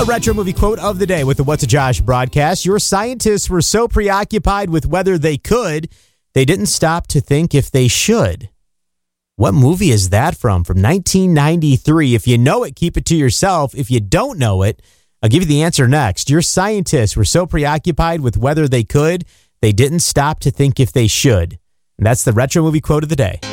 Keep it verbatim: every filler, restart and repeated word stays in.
The retro movie quote of the day with the What's a Josh broadcast. Your scientists were so preoccupied with whether they could, they didn't stop to think if they should. What movie is that from? From nineteen ninety-three. If you know it, keep it to yourself. If you don't know it, I'll give you the answer next. Your scientists were so preoccupied with whether they could, they didn't stop to think if they should. And that's the retro movie quote of the day.